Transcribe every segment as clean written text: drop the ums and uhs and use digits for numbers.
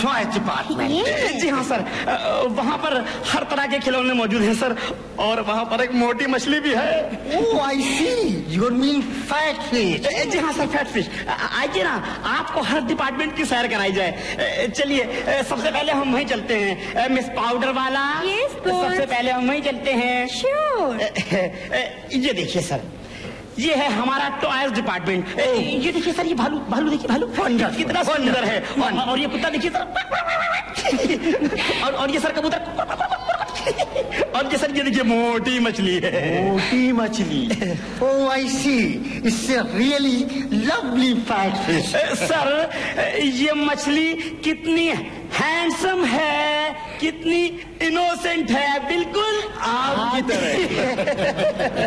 Toy department. जी हाँ sir, वहाँ पर हर तरह के खिलौने मौजूद हैं सर, और वहाँ पर एक मोटी मछली भी है। ओह आई सी, यू मीन फैट फिश। जी हाँ सर, फैट फिश। आइए ना, आपको हर डिपार्टमेंट की सैर कराई जाए। चलिए, सबसे पहले हम वहीं चलते हैं। मिस पाउडर वाला, सबसे पहले हम वहीं चलते हैं। श्योर। ये देखिए सर, ये है हमारा टॉयज डिपार्टमेंट। ये देखिए सर, ये भालू, भालू देखिए, भालू कितना सुंदर है। और ये कुत्ता देखिए सर, और ये सर कबूतर, और ये सर ये देखिए मोटी मछली है। मोटी मछली। ओह आई सी, it's really lovely fat fish. Sir, ये मछली कितनी हैंडसम है, कितनी इनोसेंट है, बिल्कुल आपकी तरह।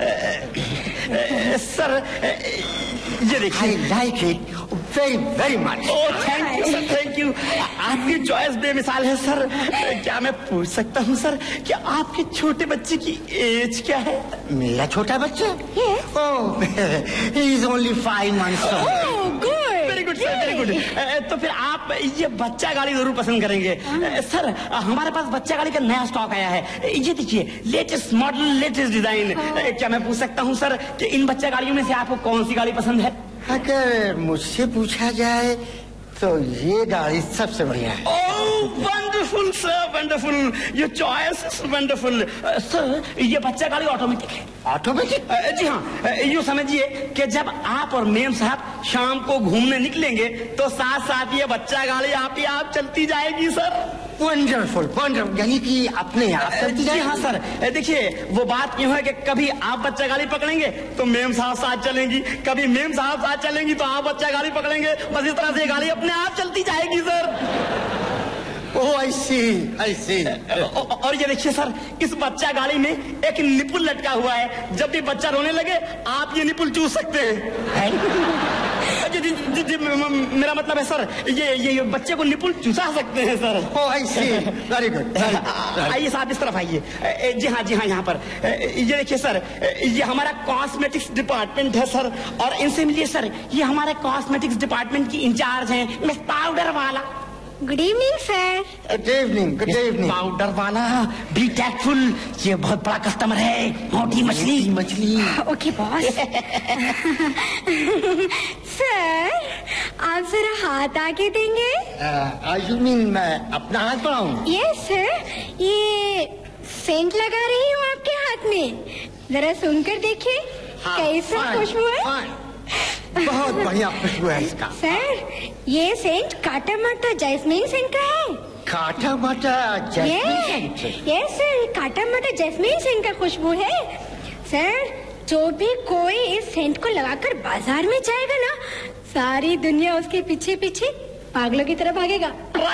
सर, ये देखिए। I like it very very much. Oh thank you sir, thank you. आपकी चॉइस बेमिसाल है सर। क्या मैं पूछ सकता हूँ सर कि आपके छोटे बच्चे की एज क्या है? मेरा छोटा बच्चा? ओह, he is only 5 months old। Very good sir, very good. तो फिर आप ये बच्चा गाड़ी जरूर पसंद करेंगे। सर, हमारे पास बच्चा गाड़ी का नया स्टॉक आया है। ये देखिए, लेटेस्ट मॉडल, लेटेस्ट डिजाइन। क्या मैं पूछ सकता हूँ सर कि इन बच्चा गाड़ियों में से आपको कौन सी गाड़ी पसंद है? अगर मुझसे पूछा जाए तो ये गाड़ी सबसे बढ़िया है। ओह wonderful sir, wonderful. Your choice is wonderful. Sir, ये बच्चा गाड़ी ऑटोमेटिक है। ऑटोमेटिक? जी हाँ, यूँ समझिए कि जब आप और मेम साहब शाम को घूमने निकलेंगे तो साथ साथ ये बच्चा गाड़ी आप ही आप चलती जाएगी सर। वंडरफुल, वंडरफुल, यानी कि अपने आप चलती जी जाए। हाँ सर, देखिए वो बात यूँ है कि कभी आप बच्चा गाड़ी पकड़ेंगे तो मेम साहब साथ चलेंगी, कभी मेम साहब साथ चलेंगी तो आप बच्चा गाड़ी पकड़ेंगे। बस इस तरह से ये गाड़ी अपने आप चलती जाएगी सर। ओह आई सी, आई सी। और ये देखिए सर, इस बच्चा गाड़ी में एक निपुल लटका हुआ है। जब भी बच्चा रोने लगे आप ये निपुल चूस सकते हैं। जी, मेरा मतलब है सर, ये बच्चे को निपुल चूसा सकते हैं सर। ओह आई सी, वेरी गुड। आइए साहब, इस तरफ आइए। जी हाँ, जी हाँ, यहाँ पर ये देखिए सर, ये हमारा कॉस्मेटिक्स डिपार्टमेंट है सर, और इनसे मिलिए सर, ये हमारे कॉस्मेटिक्स डिपार्टमेंट की इंचार्ज हैं, मिस पाउडर वाला। Good evening sir. Good evening, good evening. Powder वाला, बी टेकफुल, ये बहुत बड़ा कस्टमर है, मोटी मछली। मछली। Okay boss. सर, आप जरा हाथ आगे देंगे? यू मीन मैं अपना हाथ बढ़ाऊं? यस सर, ये सेंट लगा रही हूँ आपके हाथ में, जरा सुनकर देखिए कैसा खुशबू है। बहुत बढ़िया खुशबू है इसका। सर, ये सेंट काटा माटा जैस्मीन सेंट का है। काटा माटा जैस्मीन सेंट? यस सर, काटा माटा जैस्मीन सेंट का खुशबू है। सर, जो भी कोई इस सेंट को लगाकर बाजार में जाएगा ना, सारी दुनिया उसके पीछे पीछे पागलों की तरह भागेगा।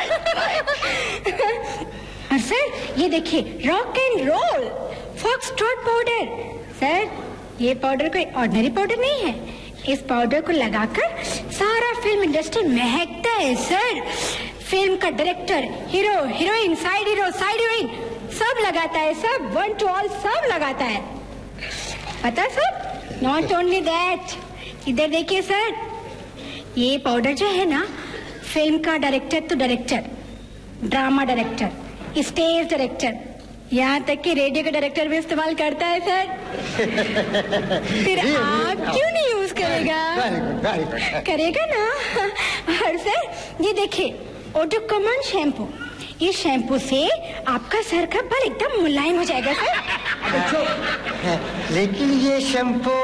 और सर, ये देखिए, rock and role foxtrot powder. Sir, ये पाउडर कोई ऑर्डिनरी पाउडर नहीं है। इस पाउडर को लगाकर सारा फिल्म इंडस्ट्री महकता है सर। फिल्म का director, hero, heroine, side hero, side heroine सब लगाता है, सब वन टू ऑल सब लगाता है। पता सब? नॉट ओनली दैट, इधर देखिए सर, ये पाउडर जो है ना, फिल्म का डायरेक्टर तो director, drama director, stage director, यहाँ तक कि रेडियो का डायरेक्टर भी इस्तेमाल करता है सर। फिर आप क्यों नहीं यूज करेगा? Very good. करेगा ना। और सर, ये देखिए, ओडोकॉमन शैम्पू, इस शैम्पू से आपका सर का बाल एकदम मुलायम हो जाएगा सर। लेकिन ये शैम्पू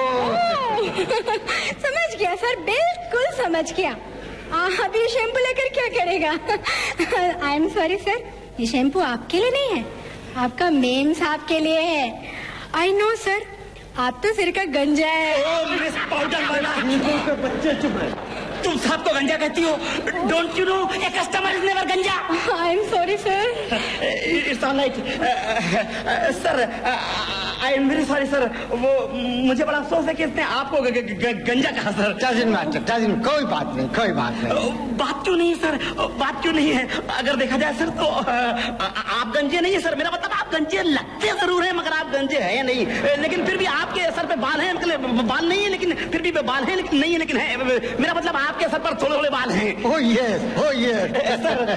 समझ गया सर, बिल्कुल समझ गया। आप ये शैम्पू लेकर क्या करेगा? आई एम सॉरी सर, ये शैम्पू आपके लिए नहीं है, आपका मेम साहब के लिए है। आई नो सर, आप तो सिर का गंजा है। ओह मिस पाउडर वाला, बच्चे चुप रहे। तुम साहब को गंजा कहती हो? Don't you know a customer is never गंजा। I am sorry sir. It's all right sir, I am very sorry sir. वो मुझे बड़ा अफसोस है कि इसने आपको गंजा कहा सर। कोई बात नहीं, कोई बात नहीं। बात क्यों नहीं सर, बात क्यों नहीं है? अगर देखा जाए सर तो आप गंजे नहीं है सर, मेरा मतलब आप गंजे लगते जरूर हैं मगर आप गंजे हैं नहीं। लेकिन फिर भी आपके सर पे बाल हैं, मतलब बाल नहीं है लेकिन फिर भी बाल हैं, लेकिन नहीं है लेकिन है। मेरा मतलब आपके सर पर थोड़े थोड़े बाल हैं। Oh yes, oh yes. Sir